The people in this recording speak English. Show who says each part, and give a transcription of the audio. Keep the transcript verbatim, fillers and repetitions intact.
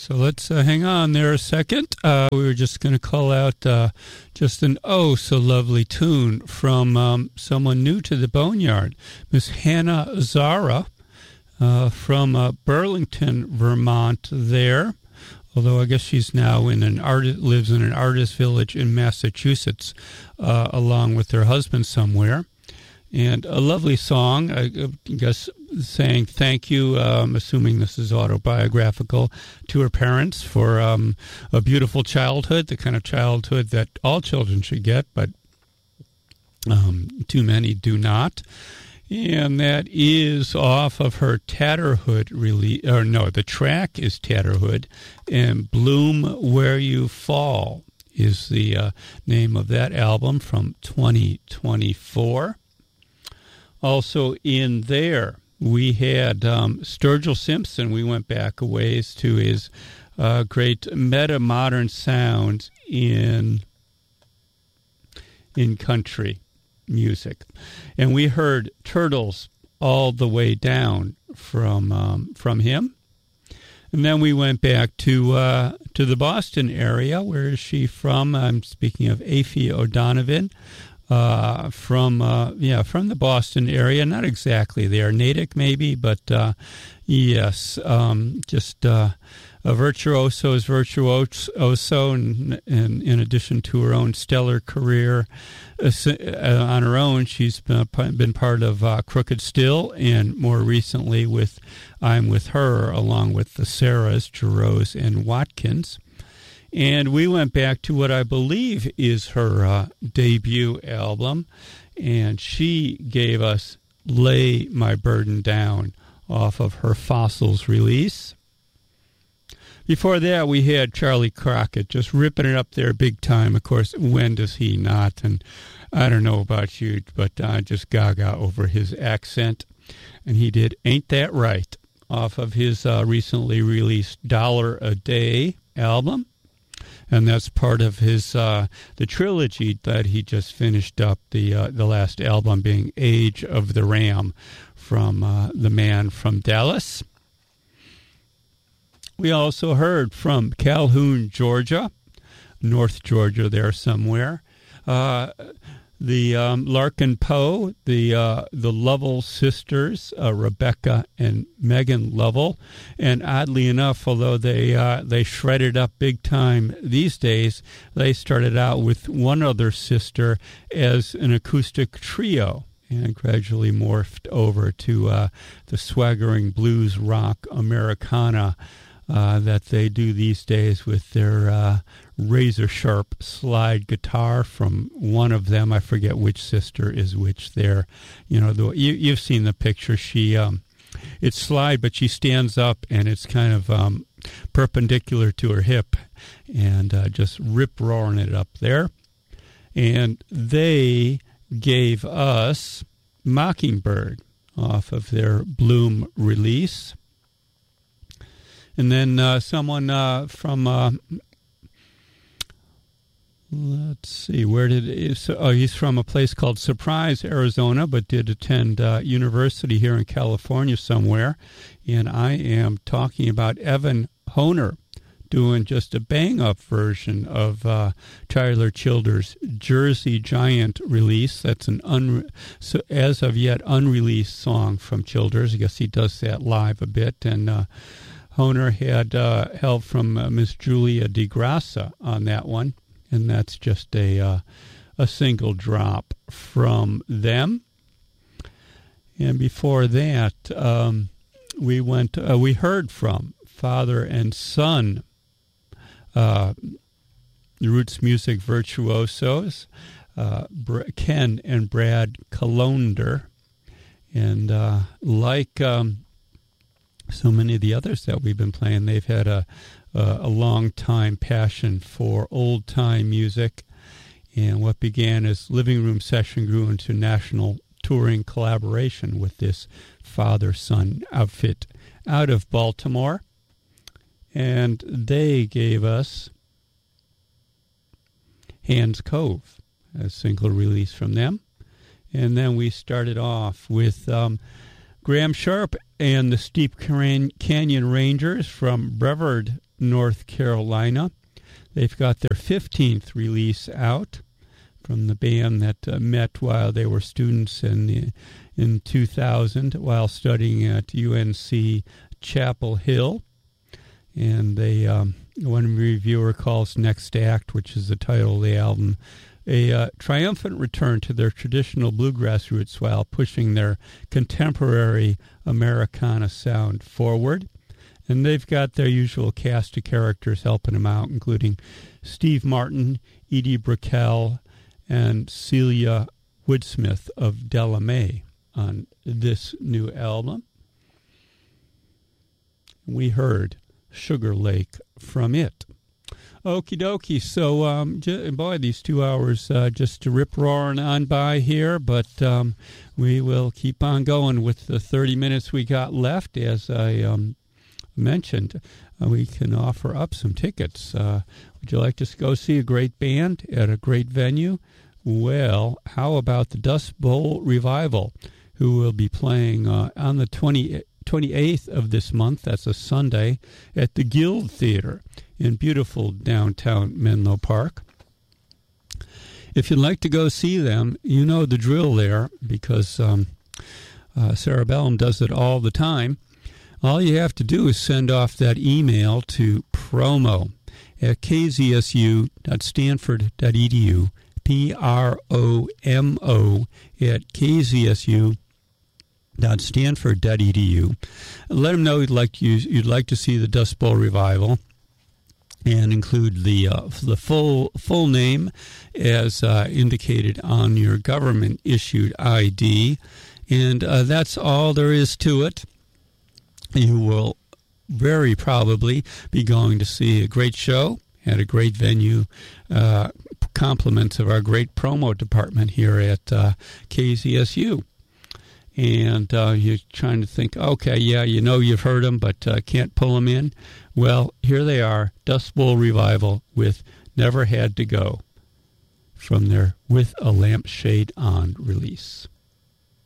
Speaker 1: So let's uh, hang on there a second. Uh, we were just going to call out uh, just an oh so lovely tune from um, someone new to the Boneyard, Miss Hannah Zara uh, from uh, Burlington, Vermont there. Although I guess she's now in an art lives in an artist village in Massachusetts, uh, along with her husband somewhere. And a lovely song, I guess, saying thank you, um, assuming this is autobiographical, to her parents for um, a beautiful childhood, the kind of childhood that all children should get, but um, too many do not. And that is off of her Tatterhood release, or no, the track is Tatterhood, and Bloom Where You Fall is the uh, name of that album from twenty twenty-four. Also in there, we had um, Sturgill Simpson. We went back a ways to his uh, great meta-modern sound in in country music. And we heard Turtles All the Way Down from um, from him. And then we went back to uh, to the Boston area. Where is she from? I'm speaking of Aoife O'Donovan. Uh, from uh, yeah, from the Boston area, not exactly there, Natick maybe, but uh, yes, um, just uh, a virtuoso's virtuoso, and, and in addition to her own stellar career uh, on her own, she's been, been part of uh, Crooked Still, and more recently with I'm With Her, along with the Sarahs, Jarosz, and Watkins. And we went back to what I believe is her uh, debut album, and she gave us Lay My Burden Down off of her Fossils release. Before that, we had Charlie Crockett just ripping it up there big time. Of course, when does he not? And I don't know about you, but I just gaga over his accent. And he did Ain't That Right off of his uh, recently released Dollar a Day album. And that's part of his uh, the trilogy that he just finished up, the uh, the last album being Age of the Ram from uh, the man from Dallas. We also heard from Calhoun, Georgia, North Georgia there somewhere, uh, the um, Larkin Poe, the uh, the Lovell sisters, uh, Rebecca and Megan Lovell, and oddly enough, although they uh, they shredded up big time these days, they started out with one other sister as an acoustic trio, and gradually morphed over to uh, the swaggering blues rock Americana uh, that they do these days with their uh, razor-sharp slide guitar from one of them. I forget which sister is which there. You know, the, you, you've seen the picture. She, um, it's slide, but she stands up, and it's kind of um, perpendicular to her hip, and uh, just rip-roaring it up there. And they gave us Mockingbird off of their Bloom release. And then uh, someone uh, from... Uh, Let's see, where did he, oh, he's from a place called Surprise, Arizona, but did attend uh, university here in California somewhere. And I am talking about Evan Honer doing just a bang-up version of uh, Tyler Childers' Jersey Giant release. That's an un- so as of yet unreleased song from Childers. I guess he does that live a bit. And uh, Honer had uh, help from uh, Miss Julia DeGrassa on that one. And that's just a uh, a single drop from them. And before that, um, we went. Uh, we heard from father and son, uh, roots music virtuosos, uh, Ken and Brad Colonder, and uh, like um, so many of the others that we've been playing, they've had a Uh, a long-time passion for old-time music, and what began as living room session grew into national touring collaboration with this father-son outfit out of Baltimore, and they gave us Hands Cove, a single release from them, and then we started off with um, Graham Sharp and the Steep Canyon Rangers from Brevard, North Carolina. They've got their fifteenth release out from the band that uh, met while they were students in the, in two thousand while studying at U N C Chapel Hill. And they um, one reviewer calls Next Act, which is the title of the album, a uh, triumphant return to their traditional bluegrass roots while pushing their contemporary Americana sound forward. And they've got their usual cast of characters helping them out, including Steve Martin, Edie Brickell, and Celia Woodsmith of Della Mae on this new album. We heard Sugar Lake from it. Okie dokie. So, um, j- boy, these two hours uh, just rip-roaring on by here, but um, we will keep on going with the thirty minutes we got left. As I um, mentioned, uh, we can offer up some tickets. Uh, would you like to go see a great band at a great venue? Well, how about the Dust Bowl Revival, who will be playing uh, on the twenty-eighth of this month, that's a Sunday, at the Guild Theater in beautiful downtown Menlo Park. If you'd like to go see them, you know the drill there, because um, uh, Sarah Bellum does it all the time. All you have to do is send off that email to promo at k z s u dot stanford dot e d u, P R O M O at k z s u dot stanford dot e d u. Let them know you'd like to use, you'd like to see the Dust Bowl Revival, and include the uh, the full full name as uh, indicated on your government issued I D, and uh, that's all there is to it. You will very probably be going to see a great show at a great venue. Uh, compliments of our great promo department here at uh, K Z S U. And uh, you're trying to think, okay, yeah, you know you've heard them, but uh, can't pull them in. Well, here they are, Dust Bowl Revival with Never Had to Go from their With a Lampshade On release.